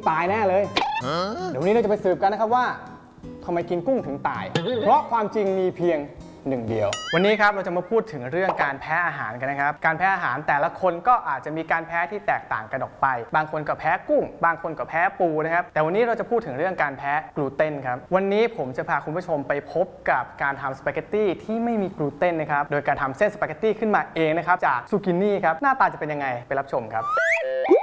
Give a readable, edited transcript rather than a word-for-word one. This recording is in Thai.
ตายแน่เลยเดี๋ยววันนี้เราจะไปสืบกันนะครับว่าทำไมกินกุ้งถึงตายเพราะความจริงมีเพียงหนึ่งเดียววันนี้ครับเราจะมาพูดถึงเรื่องการแพ้อาหารกันนะครับการแพ้อาหารแต่ละคนก็อาจจะมีการแพ้ที่แตกต่างกันออกไปบางคนก็แพ้กุ้งบางคนก็แพ้ปูนะครับแต่วันนี้เราจะพูดถึงเรื่องการแพ้กลูเตนครับวันนี้ผมจะพาคุณผู้ชมไปพบกับการทำสปาเกตตี้ที่ไม่มีกลูเตนนะครับโดยการทำเส้นสปาเกตตี้ขึ้นมาเองนะครับจากซูกินี่ครับหน้าตาจะเป็นยังไงไปรับชมครับ